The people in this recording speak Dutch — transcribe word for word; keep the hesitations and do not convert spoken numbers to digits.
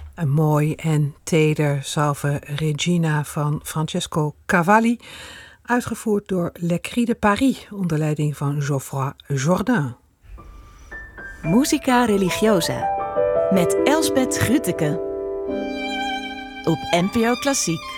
Een mooi en teder Salve Regina van Francesco Cavalli, uitgevoerd door Les Cris de Paris onder leiding van Geoffroy Jourdain. Musica Religiosa met Elsbeth Grütke op N P O Klassiek.